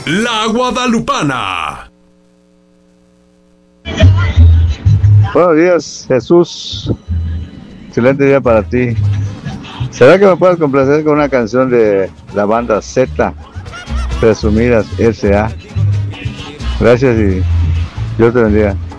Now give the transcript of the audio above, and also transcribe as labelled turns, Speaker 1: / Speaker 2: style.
Speaker 1: La Guadalupana.
Speaker 2: Buenos días, Jesús. Excelente día para ti. ¿Será que me puedes complacer con una canción de la banda Z, Presumidas S.A.? Gracias y Dios te bendiga.